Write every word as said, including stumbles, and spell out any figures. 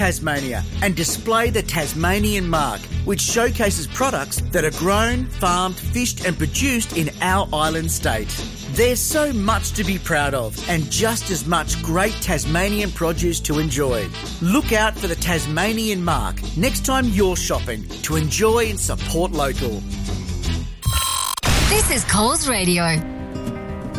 Tasmania and display the Tasmanian mark, which showcases products that are grown, farmed, fished and produced in our island state. There's so much to be proud of and just as much great Tasmanian produce to enjoy. Look out for the Tasmanian mark next time you're shopping to enjoy and support local. This is Coles Radio.